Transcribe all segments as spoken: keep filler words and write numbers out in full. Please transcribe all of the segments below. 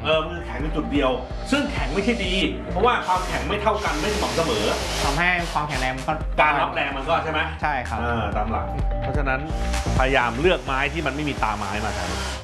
เออมันแข็งเป็นจุดเดียวซึ่งแข็งไม่ใช่ดีเพราะว่าความแข็งไม่เท่ากันไม่สม่ำเสมอทำให้ความแข็งแรงมันก็การรับแรงมันก็ใช่ไหมใช่ครับตามหลักเพราะฉะนั้นพยายามเลือกไม้ที่มันไม่มีตาไม้มาใช้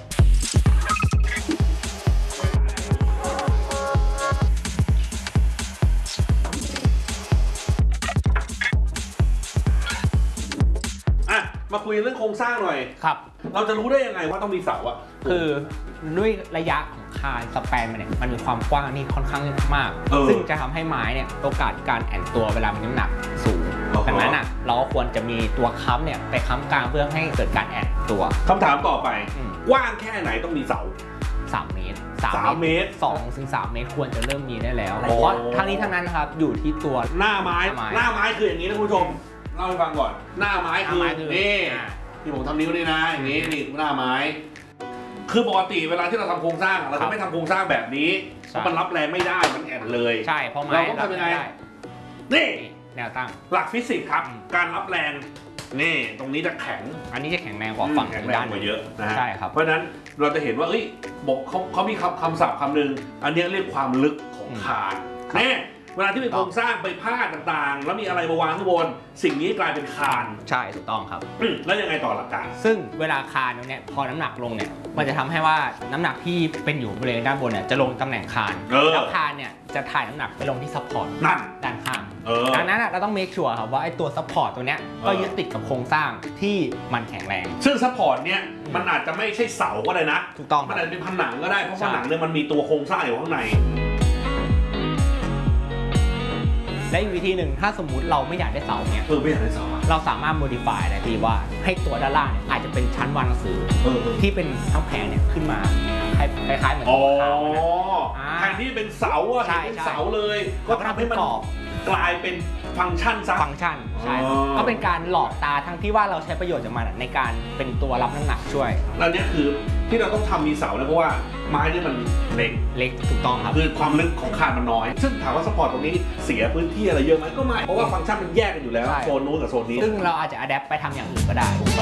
มาคุยเรื่องโครงสร้างหน่อยครับเราจะรู้ได้ยังไงว่าต้องมีเสาอะคือด้วยระยะของคานสแปนมันเนี่ยมันมีความกว้างนี่ค่อนข้างมากซึ่งจะทำให้ไม้เนี่ยโอกาสการแอนตัวเวลามีน้ำหนักสูงดังนั้นอ่ะเราควรจะมีตัวค้ำเนี่ยไปค้ำกลางเพื่อให้เกิดการแอนตัวคำถามต่อไปกว้างแค่ไหนต้องมีเสาสามเมตรสามเมตรสองถึงสามเมตรควรจะเริ่มมีได้แล้วเพราะทั้งนี้ทั้งนั้นนะครับอยู่ที่ตัวหน้าไม้หน้าไม้คืออย่างนี้นะคุณผู้ชมเล่าให้ฟังก่อนหน้าไม้คือนี่ที่ผมทำนิ้วนี่นะอย่างนี้นี่หน้าไม้คือปกติเวลาที่เราทำโครงสร้างเราจะไม่ทำโครงสร้างแบบนี้เพราะมันรับแรงไม่ได้มันแอนเลยใช่เพราะไม้เราต้องทำยังไงนี่แนวตั้งหลักฟิสิกส์ครับการรับแรงนี่ตรงนี้จะแข็งอันนี้จะแข็งแรงกว่าฝั่งด้านกว่าเยอะนะฮะใช่ครับเพราะฉะนั้นเราจะเห็นว่าเอ้ยบอกเขาเขามีคำคำศัพท์คำหนึ่งอันนี้เรียกความลึกของคานแน่เวลาที่เป็นโครงสร้างไปพาดต่างๆแล้วมีอะไรมาวางข้างบนสิ่งนี้กลายเป็นคานใช่ถูกต้องครับแล้วยังไงต่อหลักการซึ่งเวลาคานเนี่ยพอน้ำหนักลงเนี่ยมันจะทำให้ว่าน้ำหนักที่เป็นอยู่บริเวณด้านบนเนี่ยจะลงตำแหน่งคานแล้วคานเนี่ยจะถ่ายน้ำหนักไปลงที่ซัพพอร์ตนั่นด้านข้างดังนั้นเราต้องเมคชัวร์ครับว่าไอ้ตัวซัพพอร์ตตัวเนี้ยก็ยึดติดกับโครงสร้างที่มันแข็งแรงซึ่งซัพพอร์ตเนี่ยมันอาจจะไม่ใช่เสาก็ได้นะถูกต้องมันอาจจะเป็นผนังก็ได้เพราะผนังเนี่ยมันมีตัวโครงสร้างอยู่ข้างในและอีกวิธีหนึ่งถ้าสมมุติเราไม่อยากได้เสาเนี่ยเออไม่อยากได้เสาเราสามารถ modify ได้ที่ว่าให้ตัวด้านล่างเนี่ยอาจจะเป็นชั้นวางหนังสือที่เป็นทั้งแผงเนี่ยขึ้นมาคล้ายๆเหมือนตัวขาวแทนที่เป็นเสาอะเป็นเสาเลยก็ทำให้มันกลายเป็นฟังก์ชันซะฟังก์ชันใช่ก็เป็นการหลอกตาทั้งที่ว่าเราใช้ประโยชน์จากมันในการเป็นตัวรับน้ำหนักช่วยแล้วนี่คือที่เราต้องทำมีเสาเนี่ยเพราะว่าไม้นี่มันเล็กเล็กถูกต้องครับคือความลึกของคานมันน้อยซึ่งถามว่าสปอร์ตตรงนี้เสียพื้นที่อะไรเยอะไหมก็ไม่เพราะว่าฟังก์ชันมันแยกกันอยู่แล้วโซนนู้นกับโซนนี้ซึ่งเราอาจจะอัดแอปไปทำอย่างอื่นก็ได้